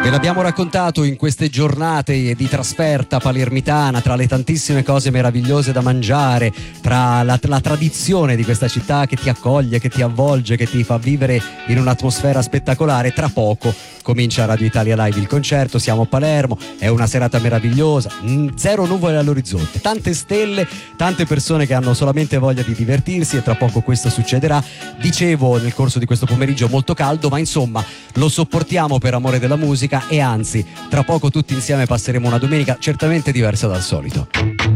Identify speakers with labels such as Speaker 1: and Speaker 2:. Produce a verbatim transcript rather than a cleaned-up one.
Speaker 1: Ve l'abbiamo raccontato in queste giornate di trasferta palermitana, tra le tantissime cose meravigliose da mangiare, tra la, la tradizione di questa città che ti accoglie, che ti avvolge, che ti fa vivere in un'atmosfera spettacolare. Tra poco comincia Radio Italia Live il concerto, siamo a Palermo, è una serata meravigliosa, zero nuvole all'orizzonte, tante stelle, tante persone che hanno solamente voglia di divertirsi e tra poco questo succederà. Dicevo nel corso di questo pomeriggio molto caldo, ma insomma lo sopportiamo per amore della musica e anzi tra poco tutti insieme passeremo una domenica certamente diversa dal solito.